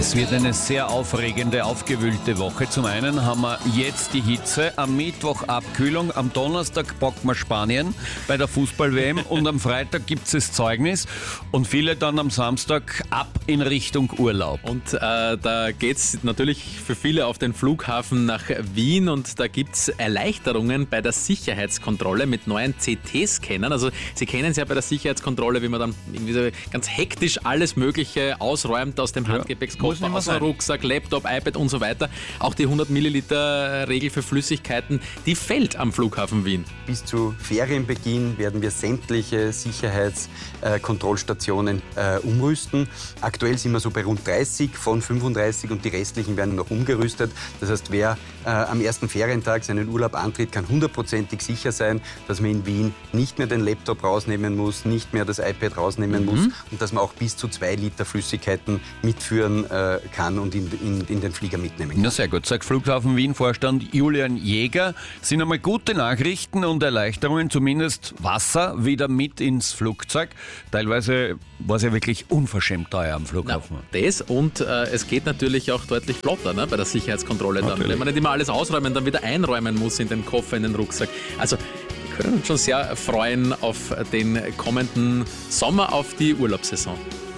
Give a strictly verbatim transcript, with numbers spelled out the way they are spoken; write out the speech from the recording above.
Es wird eine sehr aufregende, aufgewühlte Woche. Zum einen haben wir jetzt die Hitze, am Mittwoch Abkühlung, am Donnerstag packen wir Spanien bei der Fußball-W M und am Freitag gibt es das Zeugnis und viele dann am Samstag ab in Richtung Urlaub. Und äh, da geht es natürlich für viele auf den Flughafen nach Wien und da gibt es Erleichterungen bei der Sicherheitskontrolle mit neuen C T-Scannern. Also Sie kennen es ja bei der Sicherheitskontrolle, wie man dann irgendwie so ganz hektisch alles Mögliche ausräumt aus dem Handgepäckskoffer, aus dem Rucksack, Laptop, iPad und so weiter. Auch die hundert Milliliter Regel für Flüssigkeiten, die fällt am Flughafen Wien. Bis zu Ferienbeginn werden wir sämtliche Sicherheitskontrollstationen äh, umrüsten. Aktuell sind wir so bei rund dreißig von fünfunddreißig und die restlichen werden noch umgerüstet. Das heißt, wer äh, am ersten Ferientag seinen Urlaub antritt, kann hundertprozentig sicher sein, dass man in Wien nicht mehr den Laptop rausnehmen muss, nicht mehr das iPad rausnehmen mhm. muss und dass man auch bis zu zwei Liter Flüssigkeiten mitführen äh, kann und in, in, in den Flieger mitnehmen kann. Na sehr gut, sagt Flughafen Wien-Vorstand Julian Jäger. Sind einmal gute Nachrichten und Erleichterungen, zumindest Wasser wieder mit ins Flugzeug. Teilweise war es ja wirklich unverschämt teuer am Flughafen. Na, das und äh, es geht natürlich auch deutlich flotter, ne, bei der Sicherheitskontrolle dann. Wenn man nicht immer alles ausräumen, dann wieder einräumen muss in den Koffer, in den Rucksack. Also wir können uns schon sehr freuen auf den kommenden Sommer, auf die Urlaubssaison.